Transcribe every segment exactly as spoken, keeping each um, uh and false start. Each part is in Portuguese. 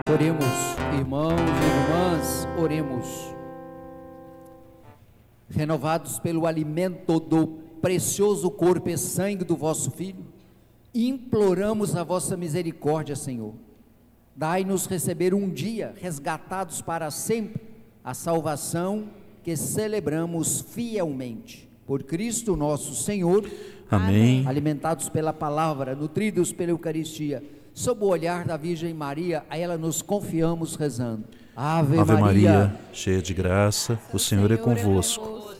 Oremos, irmãos e irmãs, oremos. Renovados pelo alimento do precioso corpo e sangue do vosso Filho, imploramos a vossa misericórdia, Senhor. Dai-nos receber um dia, resgatados para sempre, a salvação que celebramos fielmente. Por Cristo nosso Senhor. Amém. Alimentados pela palavra, nutridos pela Eucaristia, sob o olhar da Virgem Maria, a ela nos confiamos rezando. Ave, Ave Maria, Maria, cheia de graça, o Senhor é convosco.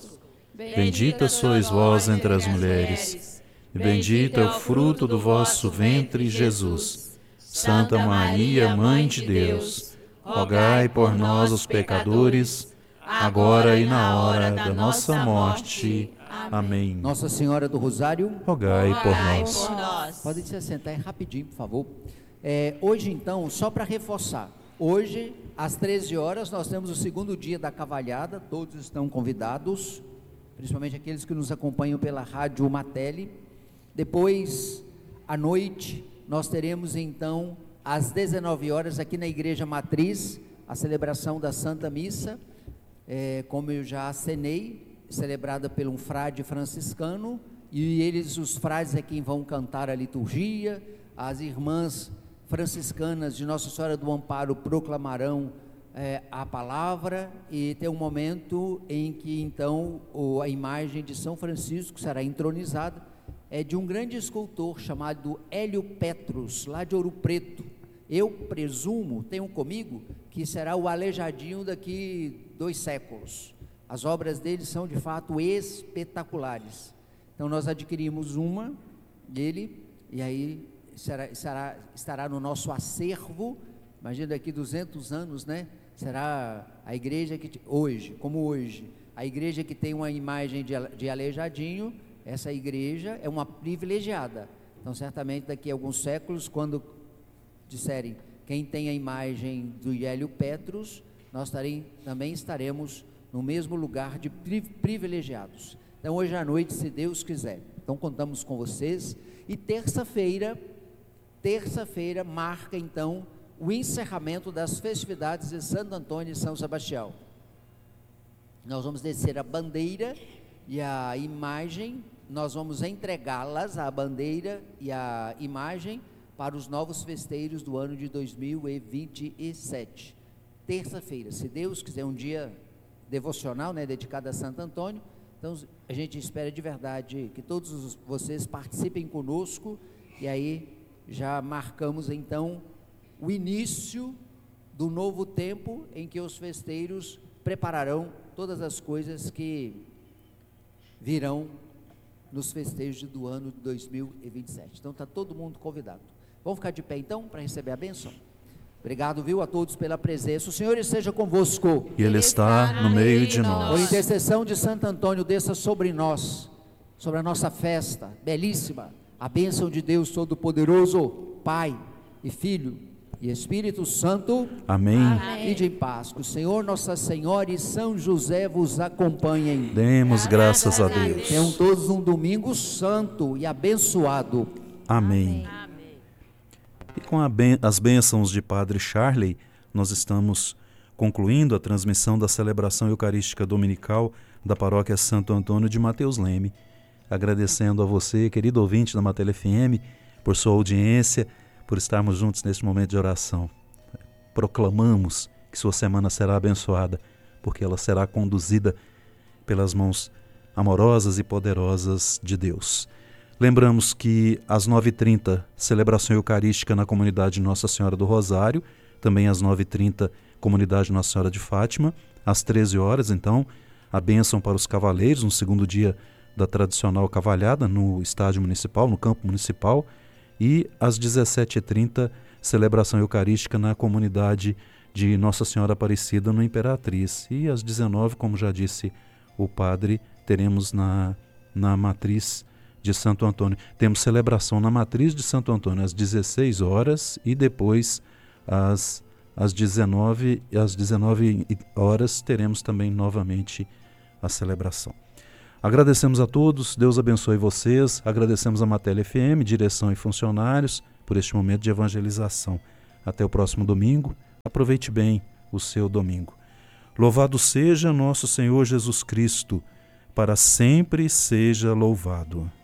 Bendita sois vós entre as mulheres, e bendito é o fruto do vosso ventre, Jesus. Santa Maria, Mãe de Deus, rogai por nós, os pecadores, agora e na hora da nossa morte. Amém. Nossa Senhora do Rosário, rogai por nós. Podem se assentar aí rapidinho, por favor. É, hoje então, só para reforçar, hoje às treze horas nós temos o segundo dia da cavalhada, todos estão convidados, principalmente aqueles que nos acompanham pela rádio Matele. Depois, à noite, nós teremos então às dezenove horas aqui na Igreja Matriz, a celebração da Santa Missa, é, como eu já acenei, celebrada por um frade franciscano, e eles, os frades, é quem vão cantar a liturgia. As irmãs franciscanas de Nossa Senhora do Amparo proclamarão é, a palavra, e tem um momento em que então o, a imagem de São Francisco será entronizada, é de um grande escultor chamado Hélio Petros, lá de Ouro Preto. Eu presumo, tenho comigo, que será o Aleijadinho daqui dois séculos. As obras dele são de fato espetaculares. Então nós adquirimos uma dele, e aí será, será, estará no nosso acervo. Imagina daqui duzentos anos, né? Será a igreja que, hoje, como hoje, a igreja que tem uma imagem de, de Aleijadinho, essa igreja é uma privilegiada. Então certamente daqui a alguns séculos, quando disserem quem tem a imagem do Hélio Petros, nós tarem, também estaremos no mesmo lugar de privilegiados. Então hoje à noite, se Deus quiser, então contamos com vocês. E terça-feira, terça-feira marca então o encerramento das festividades de Santo Antônio e São Sebastião. Nós vamos descer a bandeira e a imagem, nós vamos entregá-las, a bandeira e a imagem, para os novos festeiros do ano de dois mil e vinte e sete. Terça-feira, se Deus quiser, um dia devocional, né, dedicado a Santo Antônio. Então a gente espera de verdade que todos os, vocês participem conosco, e aí já marcamos então o início do novo tempo em que os festeiros prepararão todas as coisas que virão nos festejos do ano de dois mil e vinte e sete. Então está todo mundo convidado. Vamos ficar de pé então para receber a bênção? Obrigado, viu, a todos pela presença. O Senhor esteja convosco. E Ele está no meio de nós. Por intercessão de Santo Antônio, desça sobre nós, sobre a nossa festa belíssima, a bênção de Deus Todo-Poderoso, Pai e Filho e Espírito Santo. Amém. Amém. Ide em paz. Que o Senhor, Nossa Senhora e São José vos acompanhem. Demos graças a Deus. Tenham todos um domingo santo e abençoado. Amém. Amém. E com a ben- as bênçãos de Padre Charley, nós estamos concluindo a transmissão da celebração eucarística dominical da paróquia Santo Antônio de Mateus Leme. Agradecendo a você, querido ouvinte da Matele F M, por sua audiência, por estarmos juntos neste momento de oração. Proclamamos que sua semana será abençoada, porque ela será conduzida pelas mãos amorosas e poderosas de Deus. Lembramos que às nove e trinta, celebração eucarística na comunidade Nossa Senhora do Rosário, também às nove e trinta, comunidade Nossa Senhora de Fátima, às treze horas, então, a bênção para os cavaleiros, no segundo dia da tradicional cavalhada, no estádio municipal, no campo municipal, e às dezessete e trinta, celebração eucarística na comunidade de Nossa Senhora Aparecida, no Imperatriz, e às dezenove, como já disse o padre, teremos na, na matriz de Santo Antônio. Temos celebração na matriz de Santo Antônio às dezesseis horas e depois às, às, dezenove, às dezenove horas teremos também novamente a celebração. Agradecemos a todos, Deus abençoe vocês, agradecemos a Matele F M, direção e funcionários por este momento de evangelização. Até o próximo domingo. Aproveite bem o seu domingo. Louvado seja nosso Senhor Jesus Cristo, para sempre seja louvado.